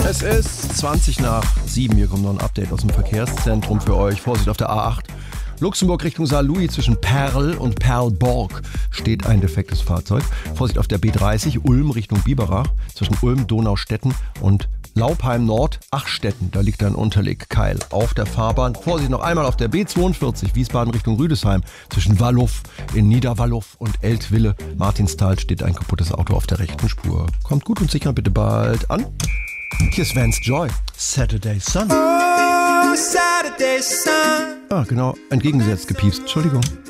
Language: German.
Es ist 7:20. Hier kommt noch ein Update aus dem Verkehrszentrum für euch. Vorsicht auf der A8. Luxemburg Richtung Saarlouis zwischen Perl und Perlborg steht ein defektes Fahrzeug. Vorsicht auf der B30 Ulm Richtung Biberach zwischen Ulm, Donaustetten und Laupheim Nord, Achstetten. Da liegt ein Unterlegkeil auf der Fahrbahn. Vorsicht noch einmal auf der B42 Wiesbaden Richtung Rüdesheim zwischen Walluff in Niederwalluff und Eltville. Martinsthal steht ein kaputtes Auto auf der rechten Spur. Kommt gut und sicher bitte bald an. Hier ist Vance Joy. Saturday Sun. Oh, Saturday Sun. Ah, genau, entgegengesetzt gepiepst. Entschuldigung.